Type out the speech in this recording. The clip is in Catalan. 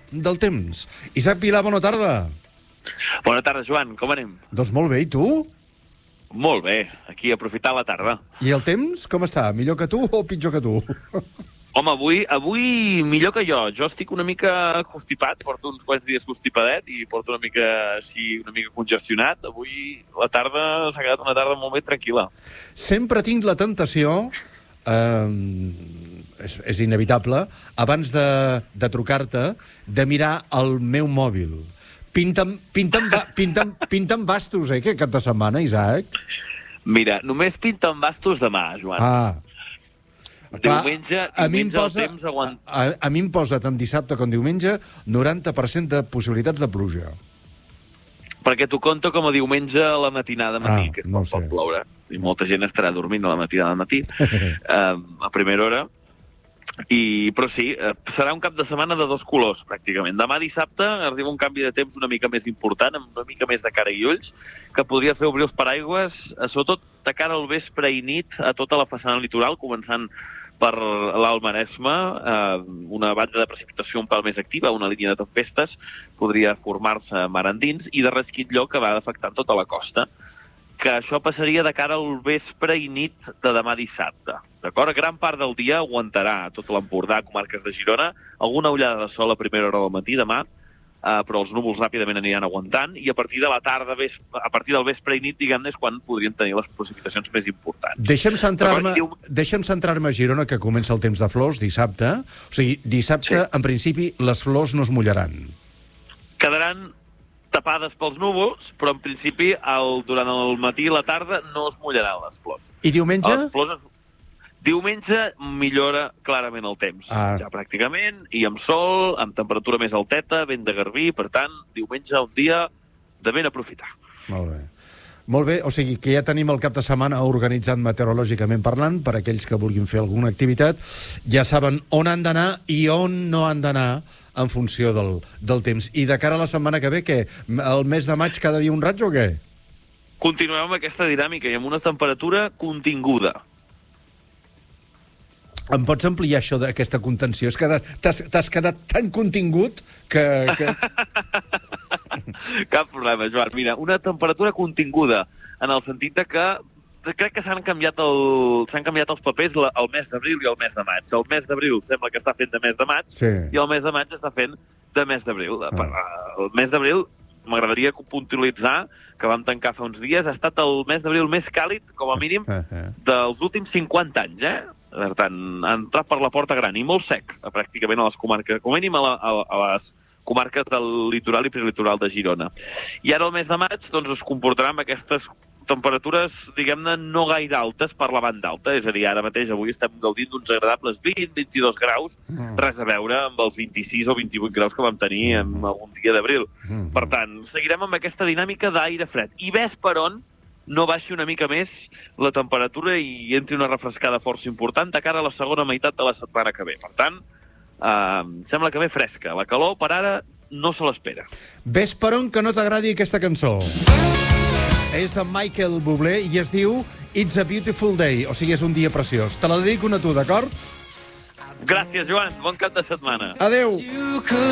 del temps. Isaac Vilà, bona tarda. Bona tarda, Joan. Com anem? Doncs molt bé, i tu? Molt bé. Aquí, aprofitant la tarda. I el temps, com està? Millor que tu o pitjor que tu? Home, avui millor que jo. Jo estic una mica constipat, porto uns quants dies constipadet i porto una mica congestionat. Avui la tarda s'ha quedat una tarda molt més tranquil·la. Sempre tinc la tentació, és inevitable, abans de trucar-te, de mirar el meu mòbil. Pinten bastos, aquest cap de setmana, Isaac? Mira, només pinten bastos demà, Joan. Diumenge el temps aguanta. A mi em posa tant dissabte com diumenge 90% de possibilitats de pluja. Perquè t'ho conto com a diumenge a la matinada matí, que no pot ploure. I molta gent estarà dormint a la matinada matí, a primera hora. Però sí, serà un cap de setmana de dos colors, pràcticament. Demà dissabte arriba un canvi de temps una mica més important, amb una mica més de cara i ulls, que podria fer obrir els paraigües, sobretot de cara al vespre i nit, a tota la façana litoral, començant per l'Alt Maresme, una banda de precipitació un pèl més activa, una línia de tempestes, podria formar-se mar endins, i de resquit lloc que va afectant tota la costa, que això passaria de cara al vespre i nit de demà dissabte. D'acord? Gran part del dia aguantarà tot l'Empordà, comarques de Girona, alguna ullada de sol a primera hora del matí demà, però els núvols ràpidament aniran aguantant, i a partir de la tarda, a partir del vespre i nit, diguem-ne, és quan podrien tenir les precipitacions més importants. Deixa'm centrar-me a Girona, que comença el temps de flors, dissabte. O sigui, dissabte, en principi, les flors no es mullaran. Quedaran tapades pels núvols, però en principi durant el matí i la tarda no es mullaran les flors. I diumenge? Diumenge millora clarament el temps, ja pràcticament, i amb sol, amb temperatura més alteta, vent de garbí, per tant, diumenge un dia de ben aprofitar. Molt bé. Molt bé, o sigui que ja tenim el cap de setmana organitzat meteorològicament parlant, per aquells que vulguin fer alguna activitat, ja saben on han d'anar i on no han d'anar en funció del temps. I de cara a la setmana que ve, què? El mes de maig cada dia un raig o què? Continuem amb aquesta dinàmica i amb una temperatura continguda. Em pots ampliar això d'aquesta contenció? T'has quedat tan contingut que... Cap problema, Joan. Mira, una temperatura continguda, en el sentit de que crec que s'han canviat els papers el mes d'abril i el mes de maig. El mes d'abril sembla que està fent de mes de maig, i el mes de maig està fent de mes d'abril. El mes d'abril, m'agradaria puntualitzar, que vam tancar fa uns dies, ha estat el mes d'abril més càlid, com a mínim, dels últims 50 anys, Per tant, ha entrat per la porta gran i molt sec, pràcticament a les comarques, com a mínim a les comarques del litoral i prelitoral de Girona. I ara el mes de maig doncs, es comportarà amb aquestes temperatures, diguem-ne, no gaire altes per la banda alta, és a dir, ara mateix avui estem gaudint d'uns agradables 20-22 graus, res a veure amb els 26 o 28 graus que vam tenir en algun dia d'abril. Per tant, seguirem amb aquesta dinàmica d'aire fred. I ves per on no baixi una mica més la temperatura i entri una refrescada força important de cara a la segona meitat de la setmana que ve. Per tant, sembla que ve fresca. La calor, per ara, no se l'espera. Ves per on que no t'agradi aquesta cançó. És de Michael Bublé i es diu It's a Beautiful Day, o sigui, és un dia preciós. Te la dedico a tu, d'acord? Gràcies, Joan. Bon cap de setmana. Adéu.